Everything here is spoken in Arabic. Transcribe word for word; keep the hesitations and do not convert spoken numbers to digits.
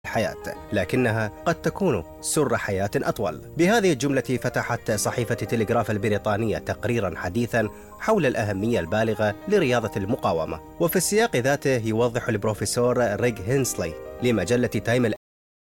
الحياة، لكنها قد تكون سر حياة أطول. بهذه الجملة فتحت صحيفة تلغراف البريطانية تقريرا حديثا حول الأهمية البالغة لرياضة المقاومة. وفي السياق ذاته يوضح البروفيسور ريغ هينسلي لمجلة تايم